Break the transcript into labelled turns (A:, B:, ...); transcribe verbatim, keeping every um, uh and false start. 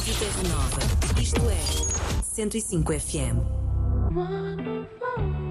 A: Rádio Terra Nova. Isto é cento e cinco F M.